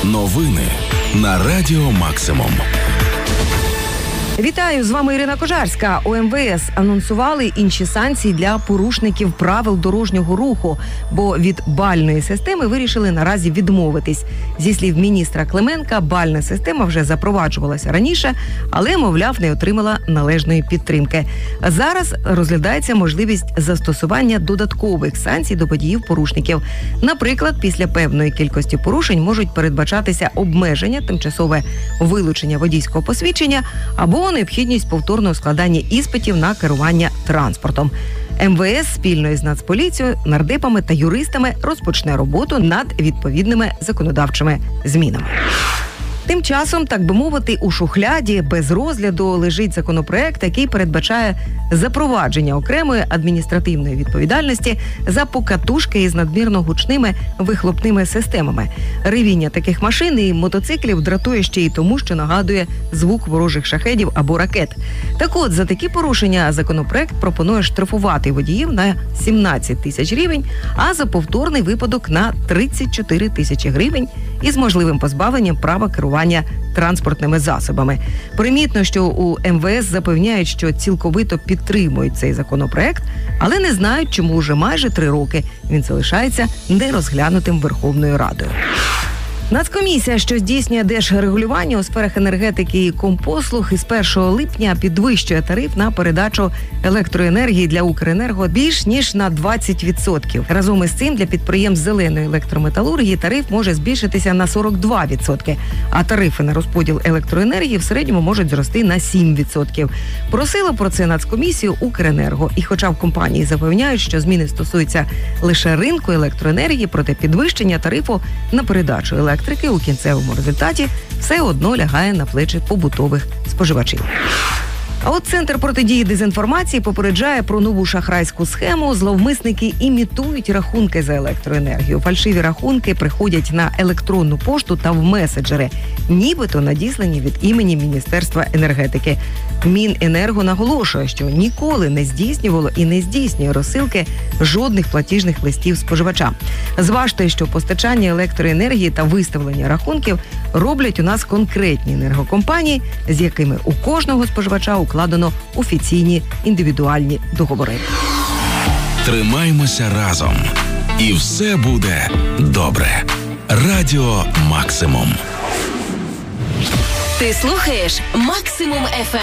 Новини на Радіо Максимум. Вітаю, з вами Ірина Кожарська. У МВС анонсували інші санкції для порушників правил дорожнього руху, бо від бальної системи вирішили наразі відмовитись. Зі слів міністра Клименка, бальна система вже запроваджувалася раніше, але, мовляв, не отримала належної підтримки. Зараз розглядається можливість застосування додаткових санкцій до водіїв-порушників. Наприклад, після певної кількості порушень можуть передбачатися обмеження, тимчасове вилучення водійського посвідчення або необхідність повторного складання іспитів на керування транспортом. МВС спільно із Нацполіцією, нардепами та юристами розпочне роботу над відповідними законодавчими змінами. Тим часом, так би мовити, у шухляді без розгляду лежить законопроект, який передбачає запровадження окремої адміністративної відповідальності за покатушки із надмірно гучними вихлопними системами. Ревіння таких машин і мотоциклів дратує ще й тому, що нагадує звук ворожих шахедів або ракет. Так от, за такі порушення законопроект пропонує штрафувати водіїв на 17 тисяч гривень, а за повторний випадок на 34 тисячі гривень із можливим позбавленням права керування транспортними засобами. Примітно, що у МВС запевняють, що цілковито підтримують цей законопроект, але не знають, чому вже майже 3 роки він залишається нерозглянутим Верховною Радою. Нацкомісія, що здійснює держрегулювання у сферах енергетики і компослуг, із 1 липня підвищує тариф на передачу електроенергії для Укренерго більш ніж на 20%. Разом із цим для підприємств зеленої електрометалургії тариф може збільшитися на 42%, а тарифи на розподіл електроенергії в середньому можуть зрости на 7%. Просило про це Нацкомісію Укренерго. І хоча в компанії запевняють, що зміни стосуються лише ринку електроенергії, проте підвищення тарифу на передачу електрики у кінцевому результаті все одно лягає на плечі побутових споживачів. А от Центр протидії дезінформації попереджає про нову шахрайську схему. Зловмисники імітують рахунки за електроенергію. Фальшиві рахунки приходять на електронну пошту та в меседжери, нібито надіслані від імені Міністерства енергетики. Міненерго наголошує, що ніколи не здійснювало і не здійснює розсилки жодних платіжних листів споживачам. Зважте, що постачання електроенергії та виставлення рахунків роблять у нас конкретні енергокомпанії, з якими у кожного споживача укладено офіційні індивідуальні договори. Тримаймося разом. І все буде добре. Радіо Максимум. Ти слухаєш Максимум FM.